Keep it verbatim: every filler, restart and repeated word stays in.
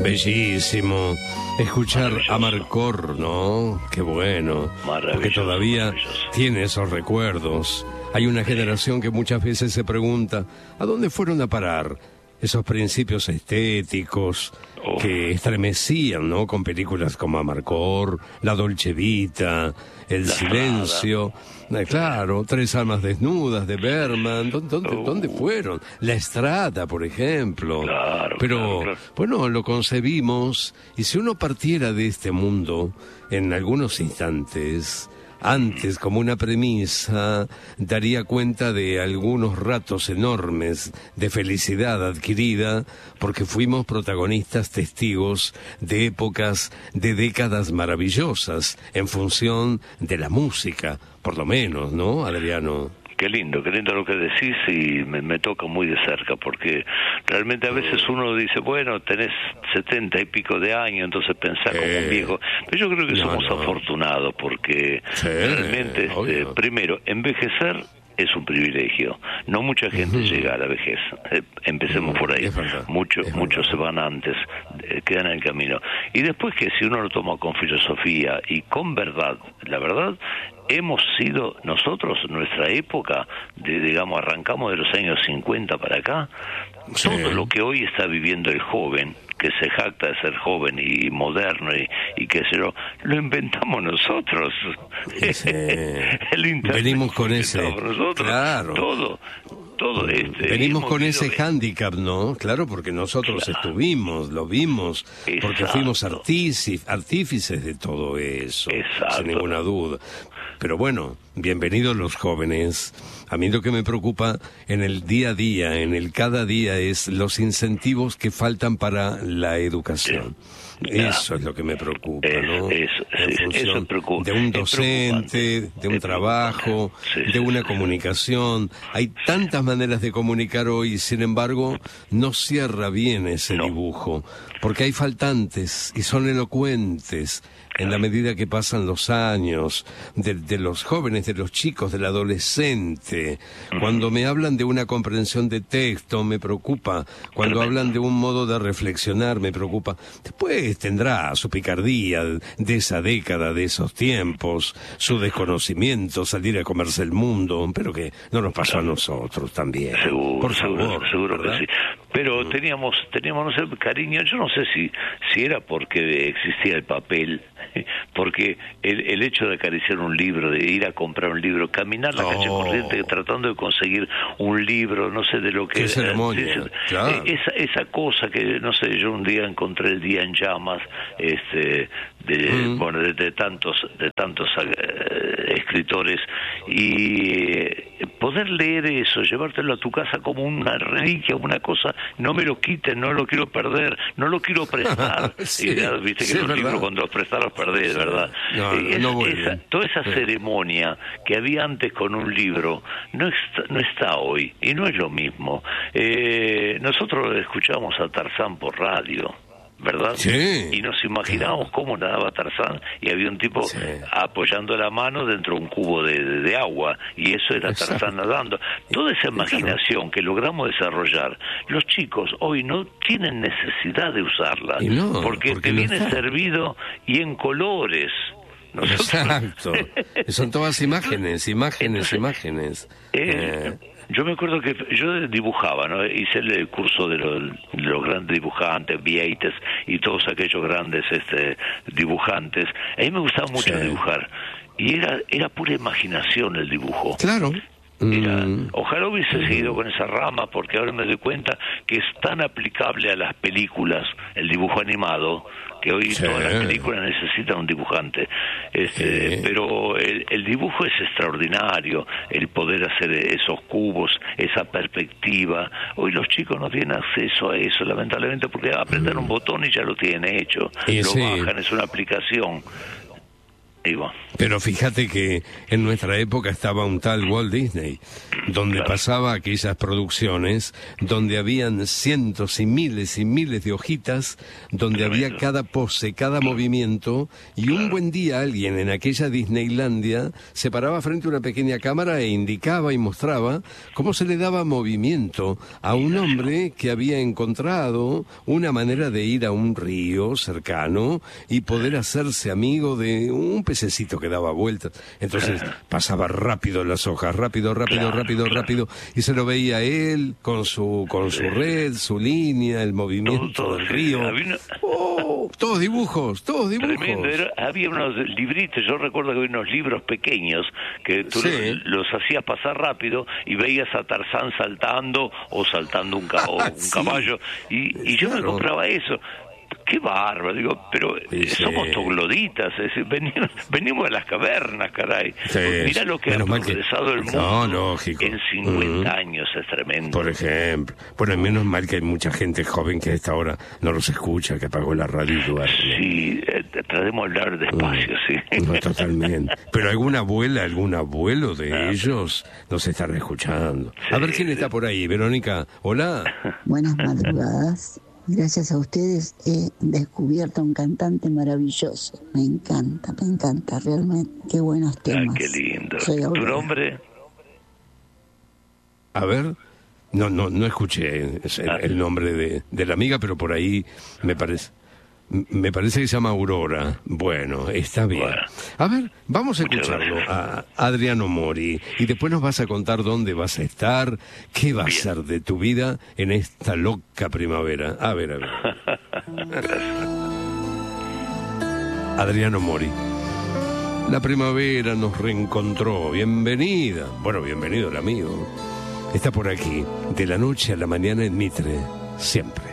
Bellísimo. Escuchar a Marcor, ¿no? Qué bueno. Porque todavía tiene esos recuerdos. Hay una generación que muchas veces se pregunta, ¿a dónde fueron a parar esos principios estéticos oh. que estremecían, ¿no? Con películas como Amarcord, La Dolce Vita, El La Silencio, eh, claro, Tres almas desnudas de Bergman, ¿dónde, dónde, oh. ¿dónde fueron? La Estrada, por ejemplo. Claro, Pero, claro, claro. bueno, lo concebimos, y si uno partiera de este mundo en algunos instantes, antes, como una premisa, daría cuenta de algunos ratos enormes de felicidad adquirida, porque fuimos protagonistas, testigos de épocas, de décadas maravillosas, en función de la música, por lo menos, ¿no, Adriano? Qué lindo, qué lindo lo que decís, y me, me toca muy de cerca, porque realmente a veces uno dice, bueno, tenés setenta y pico de años, entonces pensás eh, como un viejo, pero yo creo que no, somos no. afortunados, porque sí, realmente, este, primero, envejecer es un privilegio. No mucha gente uh-huh. llega a la vejez. Eh, empecemos uh-huh. por ahí. Muchos muchos se van antes, eh, quedan en el camino. Y después, que si uno lo toma con filosofía y con verdad, la verdad, hemos sido nosotros, nuestra época, de, digamos, arrancamos de los años cincuenta para acá, sí. todo lo que hoy está viviendo el joven, que se jacta de ser joven y moderno y, y qué sé yo, lo inventamos nosotros. Sí. El internet venimos con ese, nosotros, claro. Todo, todo este. Venimos con ese de... hándicap, ¿no? Claro, porque nosotros claro. estuvimos, lo vimos, Exacto. porque fuimos artífices, artífices de todo eso, Exacto. sin ninguna duda. Pero bueno, bienvenidos los jóvenes. A mí lo que me preocupa en el día a día, en el cada día, es los incentivos que faltan para la educación. Sí. Eso es lo que me preocupa, ¿no? Es, es, en función eso preocupa, de un docente, de un trabajo, sí, sí, de una sí, comunicación. Hay tantas maneras de comunicar hoy, y sin embargo, no cierra bien ese no. dibujo, porque hay faltantes y son elocuentes. En la medida que pasan los años, de, de los jóvenes, de los chicos, del adolescente, cuando me hablan de una comprensión de texto, me preocupa. Cuando hablan de un modo de reflexionar, me preocupa. Después tendrá su picardía de esa década, de esos tiempos, su desconocimiento, salir a comerse el mundo, pero que no nos pasó a nosotros también. Seguro, por favor, seguro, seguro que sí. Pero mm. teníamos, teníamos, no sé, cariño, yo no sé si, si era porque existía el papel, porque el, el hecho de acariciar un libro, de ir a comprar un libro, caminar la oh. calle Corriente tratando de conseguir un libro, no sé de lo que... Qué ceremonia, esa, claro. esa, esa cosa que, no sé, yo un día encontré El Día en Llamas, este, de, mm. bueno, de, de tantos, de tantos uh, escritores, y eh, poder leer eso, llevártelo a tu casa como una reliquia, una cosa, no me lo quiten, no lo quiero perder, no lo quiero prestar. sí, y ya, viste que sí, los libros cuando los prestas los perdés, sí. ¿verdad? No, es, no esa, toda esa sí. ceremonia que había antes con un libro no está, no está hoy, y no es lo mismo. Eh, nosotros escuchábamos a Tarzán por radio, ¿verdad? Sí. Y nos imaginábamos cómo nadaba Tarzán, y había un tipo sí. apoyando la mano dentro de un cubo de, de, de agua, y eso era Exacto. Tarzán nadando. Toda esa imaginación que logramos desarrollar, los chicos hoy no tienen necesidad de usarla, no, porque, porque te no viene está. servido y en colores. Nosotros... Exacto. Son todas imágenes, imágenes, Entonces, imágenes. Eh, eh. Yo me acuerdo que yo dibujaba, ¿no? Hice el curso de los, de los grandes dibujantes, Vieites y todos aquellos grandes este, dibujantes. A mí me gustaba mucho sí. dibujar, y era era pura imaginación el dibujo. Claro. Era, mm. ojalá hubiese mm. seguido con esa rama, porque ahora me doy cuenta que es tan aplicable a las películas, el dibujo animado, que hoy sí. todas las películas necesitan un dibujante. Este, sí. Pero el, el dibujo es extraordinario, el poder hacer esos cubos, esa perspectiva. Hoy los chicos no tienen acceso a eso, lamentablemente, porque apretan mm. un botón y ya lo tienen hecho. Y lo sí. bajan, es una aplicación. Pero fíjate que en nuestra época estaba un tal Walt Disney, donde claro. pasaba aquellas producciones, donde habían cientos y miles y miles de hojitas, donde Tremendo. había cada pose, cada movimiento, y claro. un buen día alguien en aquella Disneylandia se paraba frente a una pequeña cámara e indicaba y mostraba cómo se le daba movimiento a un hombre que había encontrado una manera de ir a un río cercano y poder hacerse amigo de un pececito que daba vueltas. Entonces pasaba rápido las hojas, rápido, rápido, claro, rápido, claro. rápido, y se lo veía él con su con su red, su línea, el movimiento todo, todo, del río. Una... Oh, todos dibujos, todos dibujos. Tremendo. Era, había unos libritos, yo recuerdo que había unos libros pequeños que tú sí. los, los hacías pasar rápido y veías a Tarzán saltando o saltando un, ca o un sí. caballo y, y yo claro. me compraba eso. Qué bárbaro, digo, pero sí, somos trogloditas, es decir, venimos, venimos de las cavernas, caray. Sí, mirá lo que ha progresado que... el mundo no, lógico. en cincuenta uh-huh. años, es tremendo. Por ejemplo, bueno, menos mal que hay mucha gente joven que a esta hora no los escucha, que apagó la radio y duerme. Sí, eh, tratemos de hablar despacio, uh, sí. No, totalmente. Pero alguna abuela, algún abuelo de ah. ellos nos estará escuchando. Sí, a ver quién sí. está por ahí, Verónica. Hola. Buenas madrugadas. Gracias a ustedes he descubierto un cantante maravilloso. Me encanta, me encanta, realmente. Qué buenos temas. Ah, qué lindo. Soy ¿Tu nombre? A ver, no no no escuché el, ah. el nombre de, de la amiga, pero por ahí me parece... Me parece que se llama Aurora. Bueno, está bien. Bueno. A ver, vamos a escucharlo a Adriano Mori y después nos vas a contar dónde vas a estar, qué va bien. a ser de tu vida en esta loca primavera. A ver, a ver. Adriano Mori. La primavera nos reencontró. Bienvenida. Bueno, bienvenido el amigo. Está por aquí, de la noche a la mañana en Mitre, siempre.